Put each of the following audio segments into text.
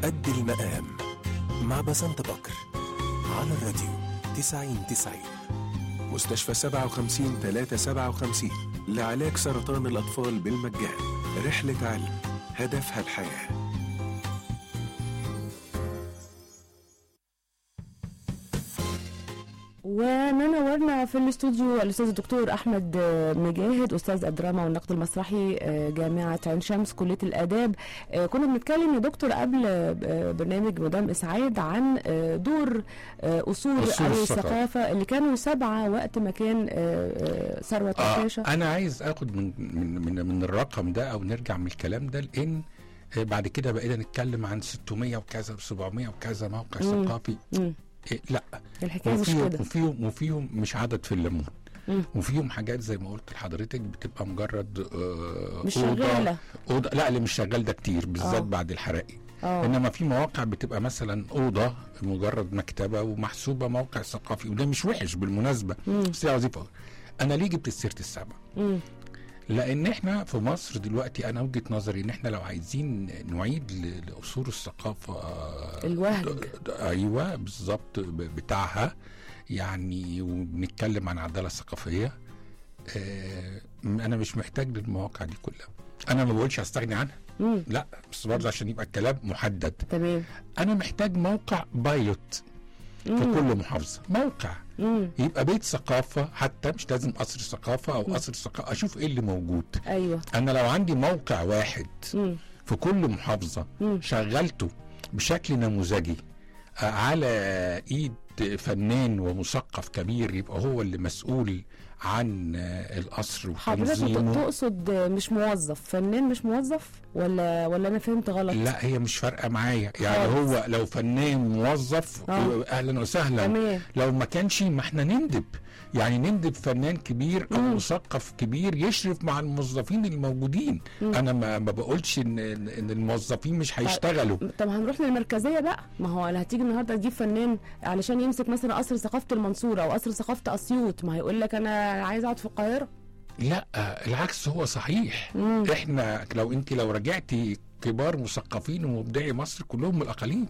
قد المقام مع بسنت بكر على الراديو 90-90. مستشفى 57-357 لعلاج سرطان الأطفال بالمجان. رحلة علم هدفها الحياة. ونورنا في الاستوديو الاستاذ الدكتور احمد مجاهد، استاذ الدراما والنقد المسرحي جامعه عين شمس كليه الاداب. كنا بنتكلم يا دكتور قبل برنامج مدام اسعاد عن دور اصول الثقافه اللي كانوا 7 وقت ما كان ثروت عكاشه. انا عايز اخد من الرقم ده او نرجع من الكلام ده، لان بعد كده بقينا نتكلم عن 600 وكذا و700 وكذا موقع ثقافي. لا، الحكايه مش كده. وفيهم مش عدد في الليمون، وفيهم حاجات زي ما قلت لحضرتك بتبقى مجرد مش شغاله. لا، اللي مش شغال ده كتير بالذات بعد الحرائق. انما في مواقع بتبقى مثلا اوضه مجرد مكتبه ومحسوبه موقع ثقافي، وده مش وحش بالمناسبه، بس هي وظيفه. انا ليه جبت سيره السبع؟ لان احنا في مصر دلوقتي، انا وجهة نظري ان احنا لو عايزين نعيد لاصول الثقافه الوهج، ايوه بالظبط بتاعها يعني، وبنتكلم عن عداله ثقافيه، انا مش محتاج للمواقع دي كلها. انا ما بقولش هستغني عنها، لا، بس برضه عشان يبقى الكلام محدد. تمام. انا محتاج موقع بايلوت في كل محافظه، موقع يبقى بيت ثقافه، حتى مش لازم قصر ثقافه او قصر ثقافه، اشوف ايه اللي موجود. ايوه، انا لو عندي موقع واحد في كل محافظه شغلته بشكل نموذجي على ايد فنان ومثقف كبير، يبقى هو اللي مسؤول عن القصر وتنظيمه. حضرتك تقصد مش موظف، فنان مش موظف، ولا انا فهمت غلط؟ لا، هي مش فارقه معايا يعني. هو لو فنان موظف اهلا وسهلا. تمام. لو ما كانش، ما احنا نندب نندب فنان كبير او مثقف كبير يشرف مع الموظفين الموجودين. انا ما بقولش ان الموظفين مش هيشتغلوا. طب هنروح للمركزيه بقى. ما هو انا هتيجي النهارده تجيب فنان علشان يمسك مثلا قصر ثقافه المنصوره او قصر ثقافه اسيوط، ما هيقول لك انا عايز اقعد في القاهره. لا، العكس هو صحيح. احنا لو رجعتي كبار مثقفين ومبدعي مصر كلهم من الاقاليم،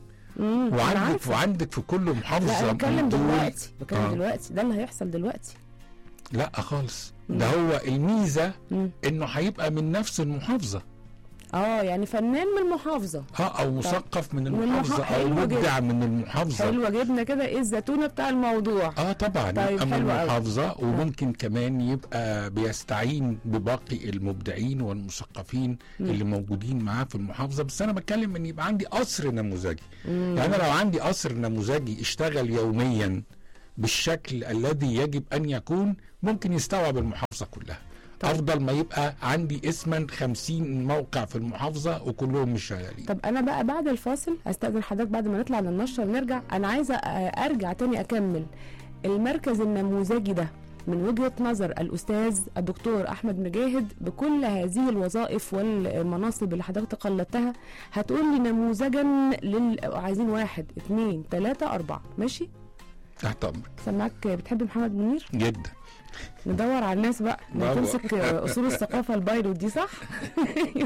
وعندك في كل محافظه. لا، بتكلم دلوقتي دلوقتي ده اللي هيحصل دلوقتي. لا خالص، ده هو الميزه انه هيبقى من نفس المحافظه. يعني فنان من المحافظه، او مثقف من المحافظه، او مبدع من المحافظه. حلوه، جبنا كده ايه الزتونه بتاع الموضوع. طبعا. طيب، من المحافظه، وممكن كمان يبقى بيستعين بباقي المبدعين والمثقفين اللي موجودين معاه في المحافظه. بس انا بتكلم ان يبقى عندي قصر نموذجي. يعني انا لو عندي قصر نموذجي اشتغل يوميا بالشكل الذي يجب ان يكون، ممكن يستوعب المحافظه كلها. افضل ما يبقى عندي اسما 50 موقع في المحافظه وكلهم مش شغالين. طب انا بقى بعد الفاصل استاذن حضرتك، بعد ما نطلع للنشره ونرجع، انا عايزه ارجع تاني اكمل المركز النموذجي ده من وجهه نظر الاستاذ الدكتور احمد مجاهد بكل هذه الوظائف والمناصب اللي حضرتك قلدتها. هتقول لي نموذجا عايزين 1 2 3 4، ماشي؟ تحت امرك. سمعك بتحب محمد منير جدا. ندور على الناس بقى اللي تمسك اصول الثقافه البايلوت دي، صح؟